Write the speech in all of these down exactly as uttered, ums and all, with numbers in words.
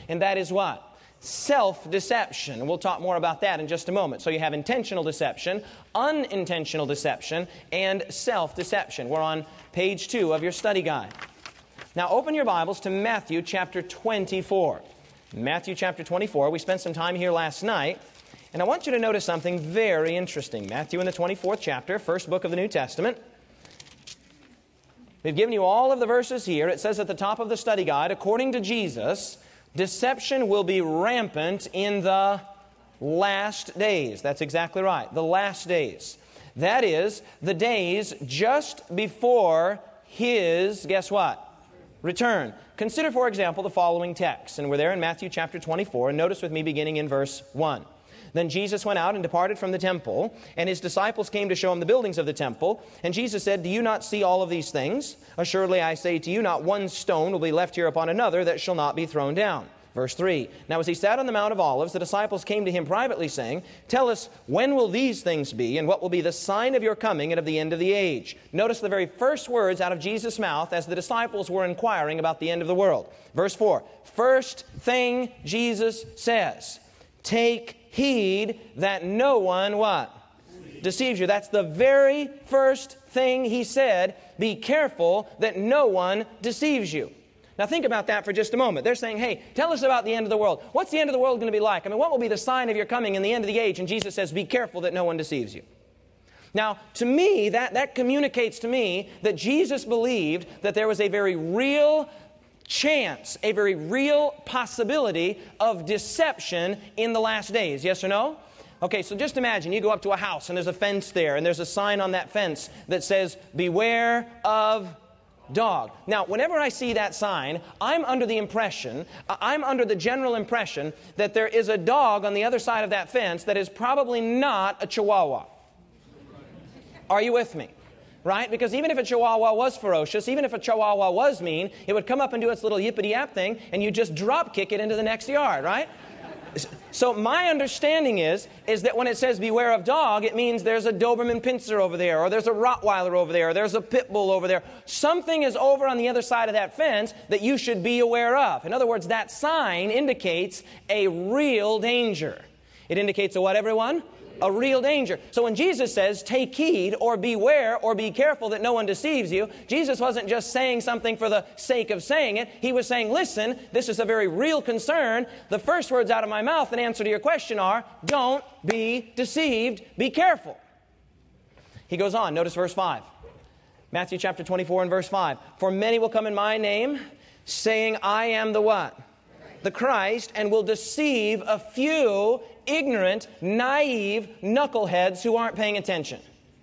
and that is what? Self-deception. We'll talk more about that in just a moment. So you have intentional deception, unintentional deception, and self-deception. We're on page two of your study guide. Now open your Bibles to Matthew chapter twenty-four. Matthew chapter twenty-four. We spent some time here last night, and I want you to notice something very interesting. Matthew in the twenty-fourth chapter, first book of the New Testament. We've given you all of the verses here. It says at the top of the study guide, according to Jesus, deception will be rampant in the last days. That's exactly right, the last days. That is, the days just before His, guess what? Return. Consider, for example, the following text. And we're there in Matthew chapter twenty-four. And notice with me beginning in verse one. Then Jesus went out and departed from the temple, and His disciples came to show Him the buildings of the temple. And Jesus said, do you not see all of these things? Assuredly I say to you, not one stone will be left here upon another that shall not be thrown down. Verse three. Now as He sat on the Mount of Olives, the disciples came to Him privately, saying, tell us, when will these things be, and what will be the sign of your coming and of the end of the age? Notice the very first words out of Jesus' mouth as the disciples were inquiring about the end of the world. Verse four. First thing Jesus says, take heed that no one, what? Deceives you. That's the very first thing He said. Be careful that no one deceives you. Now think about that for just a moment. They're saying, hey, tell us about the end of the world. What's the end of the world going to be like? I mean, what will be the sign of your coming and the end of the age? And Jesus says, be careful that no one deceives you. Now, to me, that, that communicates to me that Jesus believed that there was a very real chance, a very real possibility of deception in the last days. Yes or no? Okay, so just imagine you go up to a house and there's a fence there, and there's a sign on that fence that says, beware of dog. Now, whenever I see that sign, I'm under the impression, I'm under the general impression that there is a dog on the other side of that fence that is probably not a Chihuahua. Are you with me? Right? Because even if a Chihuahua was ferocious, even if a Chihuahua was mean, it would come up and do its little yippity-yap thing, and you just drop kick it into the next yard, right? So my understanding is, is that when it says beware of dog, it means there's a Doberman Pinscher over there, or there's a Rottweiler over there, or there's a Pit Bull over there. Something is over on the other side of that fence that you should be aware of. In other words, that sign indicates a real danger. It indicates a what, everyone? A real danger. So when Jesus says, take heed or beware or be careful that no one deceives you, Jesus wasn't just saying something for the sake of saying it. He was saying, listen, this is a very real concern. The first words out of my mouth in answer to your question are, don't be deceived, be careful. He goes on, notice verse five. Matthew chapter twenty-four and verse five. For many will come in my name, saying, I am the what? The Christ, and will deceive a few ignorant, naive knuckleheads who aren't paying attention.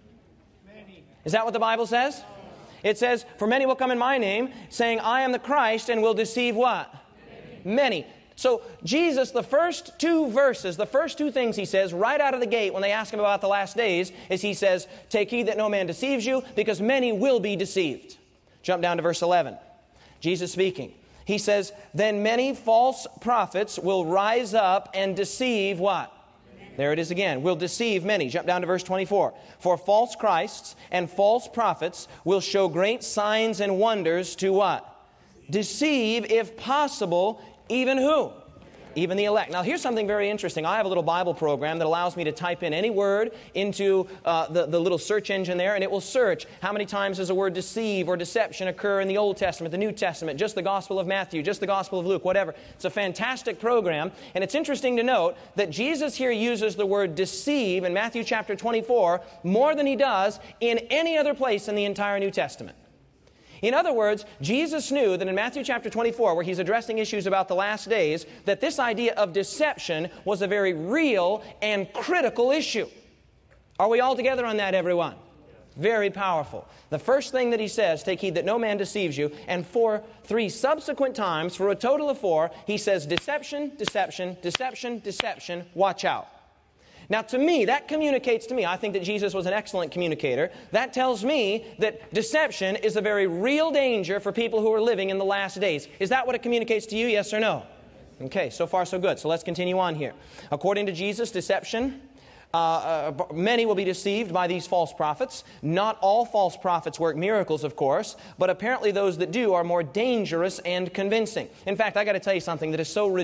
Is that what the Bible says? It says, for many will come in my name, saying, I am the Christ, and will deceive what? Many. Many. So Jesus, the first two verses, the first two things He says right out of the gate when they ask Him about the last days, is He says, take heed that no man deceives you, because many will be deceived. Jump down to verse eleven. Jesus speaking. He says, then many false prophets will rise up and deceive what? Many. There it is again. Will deceive many. Jump down to verse twenty-four. For false Christs and false prophets will show great signs and wonders to what? Deceive, if possible, even who? Even the elect. Now here's something very interesting. I have a little Bible program that allows me to type in any word into uh, the, the little search engine there, and it will search how many times does the word deceive or deception occur in the Old Testament, the New Testament, just the Gospel of Matthew, just the Gospel of Luke, whatever. It's a fantastic program, and it's interesting to note that Jesus here uses the word deceive in Matthew chapter twenty-four more than He does in any other place in the entire New Testament. In other words, Jesus knew that in Matthew chapter twenty-four, where He's addressing issues about the last days, that this idea of deception was a very real and critical issue. Are we all together on that, everyone? Very powerful. The first thing that He says, take heed that no man deceives you, and for three subsequent times, for a total of four, He says deception, deception, deception, deception, watch out. Now, to me, that communicates to me, I think that Jesus was an excellent communicator. That tells me that deception is a very real danger for people who are living in the last days. Is that what it communicates to you, yes or no? Okay, so far so good. So let's continue on here. According to Jesus, deception, uh, uh, many will be deceived by these false prophets. Not all false prophets work miracles, of course, but apparently those that do are more dangerous and convincing. In fact, I got to tell you something that is so ridiculous.